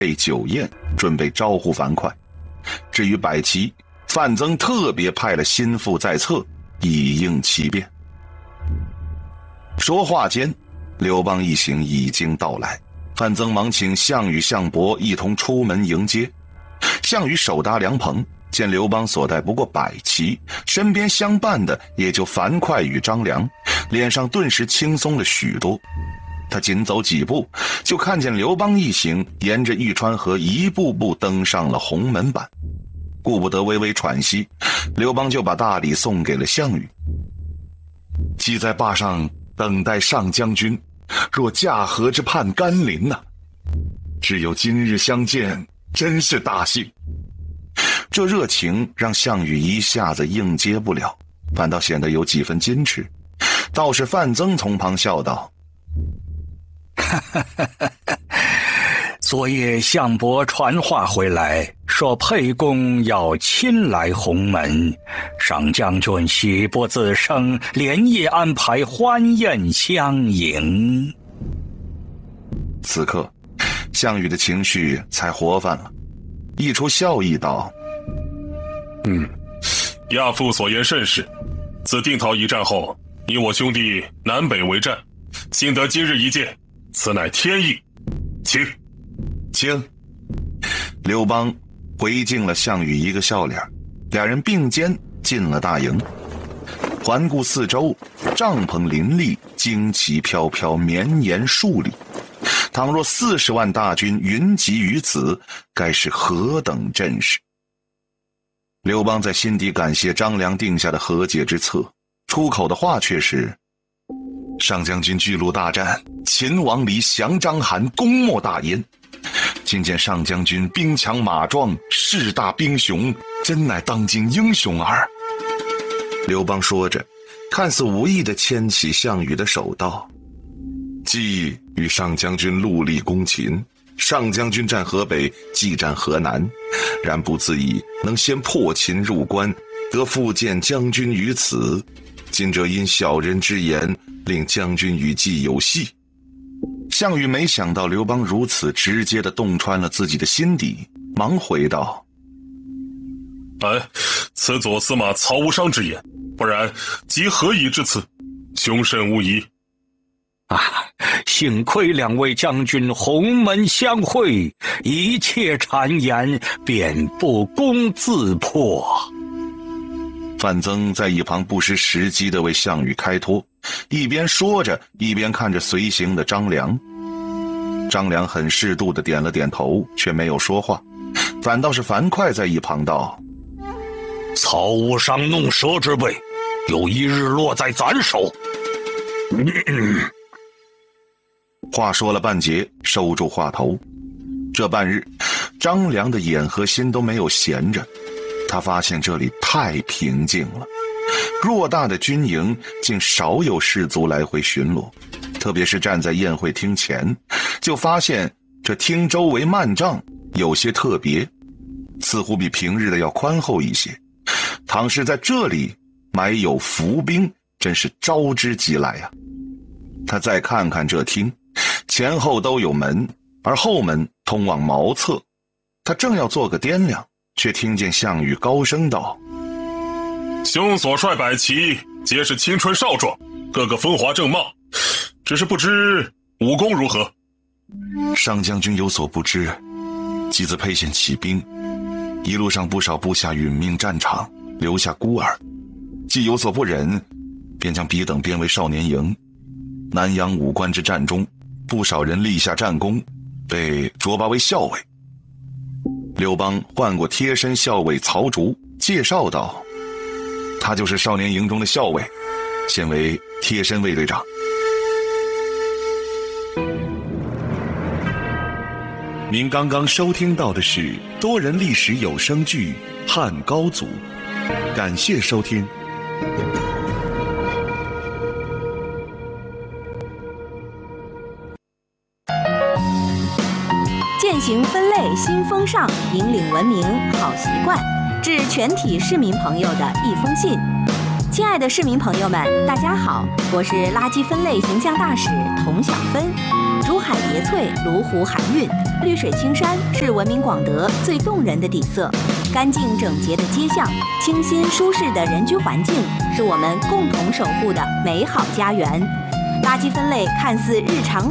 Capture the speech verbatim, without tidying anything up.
备酒宴，准备招呼樊哙。至于百齐，范增特别派了心腹在侧，以应其变。说话间，刘邦一行已经到来，范增忙请项羽、项伯一同出门迎接。项羽手搭凉棚，见刘邦所带不过百骑，身边相伴的也就樊哙与张良，脸上顿时轻松了许多。他仅走几步，就看见刘邦一行沿着玉川河一步步登上了鸿门坂。顾不得微微喘息，刘邦就把大礼送给了项羽。既在坝上等待上将军，若驾河之畔甘霖呐、啊，只有今日相见，真是大幸。这热情让项羽一下子应接不了，反倒显得有几分矜持。倒是范增从旁笑道： 昨夜项伯传话回来，说沛公要亲来鸿门，上将军喜不自胜，连夜安排欢宴相迎。 此刻项羽的情绪才活泛了，溢出笑意道： 嗯，亚父所言甚是。自定陶一战后，你我兄弟南北为战，幸得今日一见，此乃天意。请请。刘邦回敬了项羽一个笑脸，两人并肩进了大营。环顾四周，帐篷林立，旌旗飘飘，绵延数里。倘若四十万大军云集于此，该是何等阵势！刘邦在心底感谢张良定下的和解之策，出口的话却是：上将军巨鹿大战，秦王离降章邯，攻没大燕。今见上将军兵强马壮，势大兵雄，真乃当今英雄耳。刘邦说着，看似无意地牵起项羽的手道：既与上将军戮力攻秦，上将军战河北，既战河南，然不自以能先破秦入关，得复见将军于此。今者因小人之言，令将军与计有隙。项羽没想到刘邦如此直接地洞穿了自己的心底，忙回道： 哎，此左司马曹无伤之言，不然即何以至此？凶甚无疑。 啊，幸亏两位将军鸿门相会，一切谗言便不攻自破。 范增在一旁不失时机地为项羽开脱，一边说着，一边看着随行的张良。张良很适度地点了点头，却没有说话，反倒是樊哙在一旁道： 曹无伤弄蛇之辈，有一日落在咱手。嗯话说了半截，收住话头。这半日，张良的眼和心都没有闲着，他发现这里太平静了，偌大的军营竟少有士卒来回巡逻，特别是站在宴会厅前，就发现这厅周围幔帐有些特别，似乎比平日的要宽厚一些。倘是在这里埋有伏兵，真是招之即来啊！他再看看这厅，前后都有门，而后门通往茅厕。他正要做个掂量，却听见项羽高声道： 兄所率百骑，皆是青春少壮，个个风华正茂，只是不知武功如何。 上将军有所不知，即自沛县起兵，一路上不少部下殒命战场，留下孤儿，既有所不忍，便将彼等编为少年营。南阳武关之战中，不少人立下战功，被擢拔为校尉。刘邦换过贴身校尉曹竹，介绍道：他就是少年营中的校尉，现为贴身卫队长。您刚刚收听到的是多人历史有声剧《汉高祖》，感谢收听。 践行分类新风尚，引领文明好习惯，致全体市民朋友的一封信。亲爱的市民朋友们，大家好，我是垃圾分类形象大使童小芬。 珠海叠翠，麓湖含韵，绿水青山是闻名广德最动人的底色。干净整洁的街巷，清新舒适的人居环境，是我们共同守护的美好家园。垃圾分类看似日常